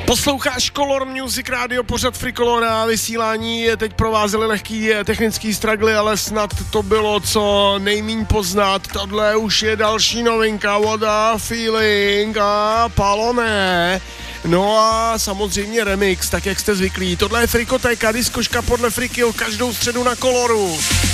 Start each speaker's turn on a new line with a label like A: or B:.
A: Posloucháš Color Music Radio, pořad Frikolora, vysílání teď provázely lehký technický struggly, ale snad to bylo co nejmíň poznat. Tohle už je další novinka, What a Feeling a Palone. No a samozřejmě remix, tak jak jste zvyklí. Tohle je Frikotéka, diskoška podle Frikyho každou středu na Coloru.